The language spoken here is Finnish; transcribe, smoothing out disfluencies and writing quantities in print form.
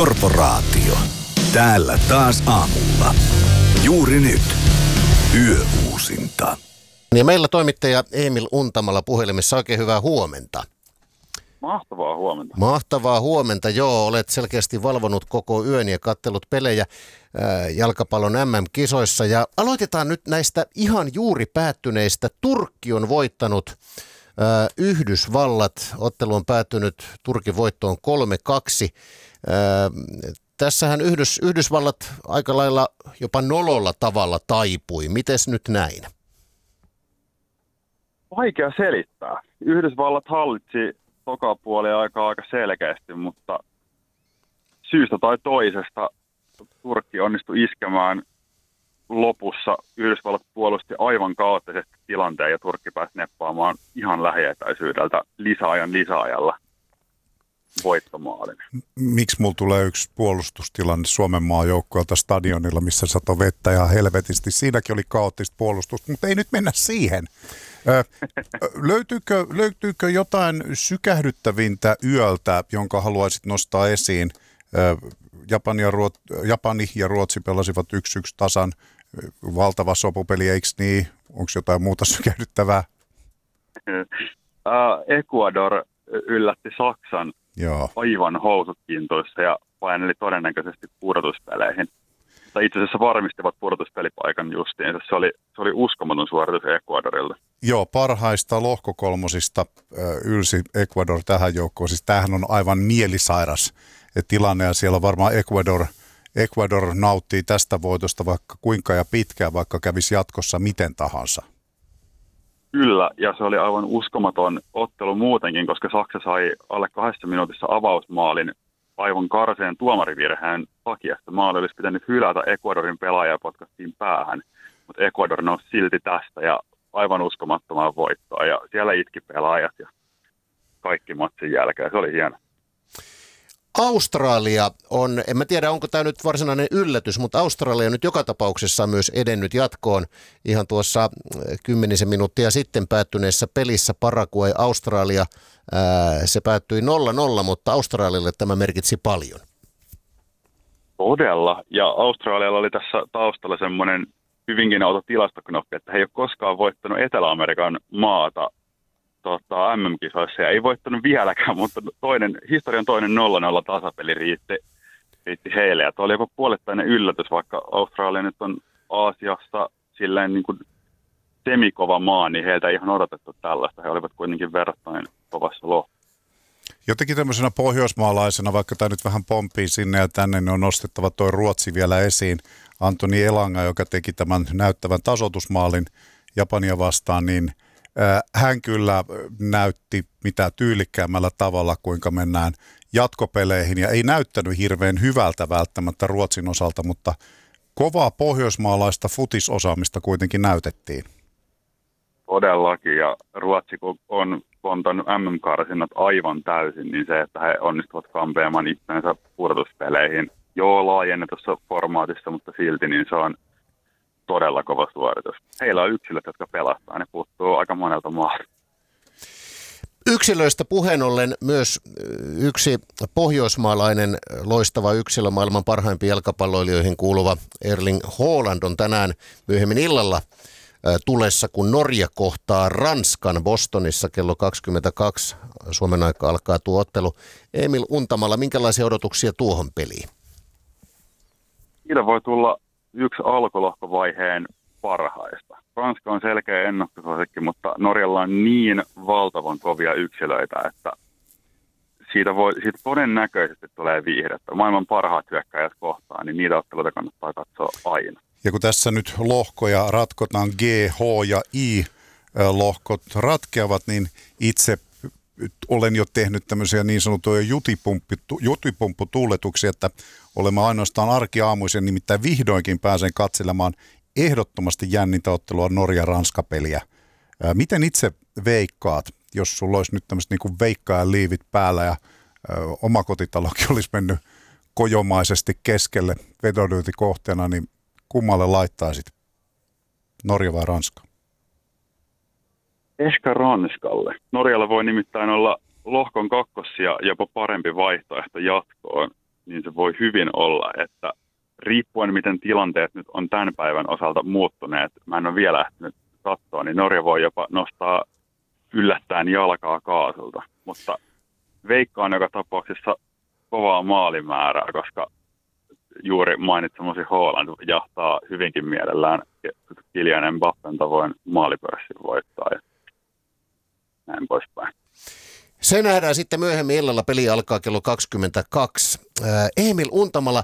Korporaatio. Täällä taas aamulla. Juuri nyt. Yöuusinta. Ja meillä toimittaja Emil Untamala puhelimessa. Oikein hyvää huomenta. Mahtavaa huomenta. Mahtavaa huomenta, joo. Olet selkeästi valvonut koko yön ja katsellut pelejä jalkapallon MM-kisoissa. Ja aloitetaan nyt näistä ihan juuri päättyneistä. Turkki on voittanut Yhdysvallat. Ottelu on päättynyt Turkin voittoon 3-2. Tässähän Yhdysvallat aika lailla jopa nololla tavalla taipui. Mites nyt näin? Vaikea selittää. Yhdysvallat hallitsi toka puoli aika selkeästi, mutta syystä tai toisesta Turkki onnistui iskemään lopussa. Yhdysvallat puolusti aivan kaoottisesti tilanteen ja Turkki pääsi neppaamaan ihan lähietäisyydeltä lisäajalla voittomaalin. Miksi mulla tulee yksi puolustustilanne Suomen maajoukkueelta stadionilla, missä satoi vettä ja helvetisti? Siinäkin oli kaoottista puolustusta, mutta ei nyt mennä siihen. Löytyykö jotain sykähdyttävintä yöltä, jonka haluaisit nostaa esiin? Japani ja Ruotsi pelasivat 1-1 tasan. Valtava sopupeli, eikö niin? Onko jotain muuta sykähdyttävää? Ecuador yllätti Saksan. Joo. Aivan housut kintoissa ja paineli todennäköisesti pudotuspeleihin. Mutta itse asiassa varmistivat pudotuspelipaikan justiinsa. Se oli uskomaton suoritus Ecuadorilta. Joo, parhaista lohkokolmosista ylsi Ecuador tähän joukkoon. Siis tämähän on aivan mielisairas tilanne ja siellä varmaan Ecuador nauttii tästä voitosta vaikka kuinka ja pitkään, vaikka kävisi jatkossa miten tahansa. Kyllä, ja se oli aivan uskomaton ottelu muutenkin, koska Saksa sai alle 2 minuutissa avausmaalin aivan karseen tuomarivirheen takia. Sitä maali olisi pitänyt hylätä Ecuadorin pelaajaa ja potkattiin päähän, mutta Ecuador nousi silti tästä ja aivan uskomattomaan voittoa. Ja siellä itki pelaajat ja kaikki matsin jälkeen. Se oli hieno. Australia on, en mä tiedä onko tämä nyt varsinainen yllätys, mutta Australia on nyt joka tapauksessa myös edennyt jatkoon. Ihan tuossa 10 minuuttia sitten päättyneessä pelissä Paraguay-Australia, se päättyi 0-0, mutta Australialle tämä merkitsi paljon. Todella, ja Australialla oli tässä taustalla semmoinen hyvinkin outo tilastoknoppi, että he ei ole koskaan voittanut Etelä-Amerikan maata MM-kisoissa ja ei voittanut vieläkään, mutta historian toinen 0-0 tasapeli riitti heille. Ja tuo oli jopa puolittainen yllätys, vaikka Australia nyt on Aasiassa silleen niin kuin semikova maa, niin heiltä ei ihan odotettu tällaista. He olivat kuitenkin verrattain kovassa lohkossa. Jotenkin tämmöisenä pohjoismaalaisena, vaikka tämä nyt vähän pomppii sinne ja tänne, niin on nostettava tuo Ruotsi vielä esiin. Antoni Elanga, joka teki tämän näyttävän tasoitusmaalin Japania vastaan, niin hän kyllä näytti mitä tyylikkäämmällä tavalla, kuinka mennään jatkopeleihin ja ei näyttänyt hirveän hyvältä välttämättä Ruotsin osalta, mutta kovaa pohjoismaalaista futisosaamista kuitenkin näytettiin. Todellakin, ja Ruotsi kun on kontannut MM-karsinnat aivan täysin, niin se, että he onnistuvat kampeamaan itsensä pudotuspeleihin, joo laajennetussa formaatissa, mutta silti niin se on todella kova suoritus. Heillä on yksilöt, jotka pelastaa. Ne puuttuu aika monelta maalta. Yksilöistä puheen ollen myös yksi pohjoismaalainen loistava yksilö, maailman parhaimpiin jalkapalloilijoihin kuuluva Erling Haaland on tänään myöhemmin illalla tulessa, kun Norja kohtaa Ranskan Bostonissa kello 22. Suomen aika alkaa tuo ottelu. Emil Untamala, minkälaisia odotuksia tuohon peliin? Siitä voi tulla yksi alkulohkovaiheen parhaista. Ranska on selkeä ennakkosuosikki, mutta Norjalla on niin valtavan kovia yksilöitä, että siitä todennäköisesti tulee viihdettä. Maailman parhaat hyökkäjät kohtaan, niin niitä otteluita kannattaa katsoa aina. Ja kun tässä nyt lohkoja ratkotaan, G, H ja I lohkot ratkeavat, niin itse olen jo tehnyt tämmöisiä niin sanottuja jutipumputuuletuksia, että olemme ainoastaan arkiaamuisen, nimittäin vihdoinkin pääsen katselemaan ehdottomasti jännintä ottelua Norja-Ranska-peliä. Miten itse veikkaat, jos sulla olisi nyt tämmöiset niin kuin veikkaajan liivit päällä ja omakotitalokin olisi mennyt kojomaisesti keskelle vedonlyöntikohteena, niin kummalle laittaisit? Norja vai Ranska? Ehkä Ranskalle. Norjalla voi nimittäin olla lohkon kakkos ja jopa parempi vaihtoehto jatkoon. niin se voi hyvin olla, että riippuen miten tilanteet nyt on tämän päivän osalta muuttuneet, mä en ole vielä lähtenyt katsoa, niin Norja voi jopa nostaa yllättäen jalkaa kaasulta. Mutta veikkaan joka tapauksessa kovaa maalimäärää, koska juuri mainitsemasi Haaland jahtaa hyvinkin mielellään Kylian Mbappen tavoin maalipörssin voittaa ja näin poispäin. Se nähdään sitten myöhemmin illalla. Peli alkaa kello 22. Emil Untamala,